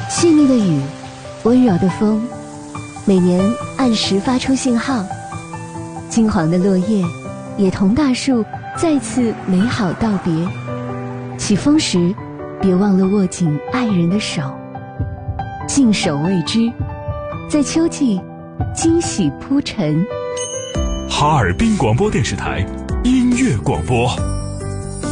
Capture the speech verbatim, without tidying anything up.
细腻的雨，温柔的风，每年按时发出信号。金黄的落叶也同大树再次美好道别。起风时，别忘了握紧爱人的手，静守未知，在秋季惊喜铺陈。 哈尔滨广播电视台音乐广播。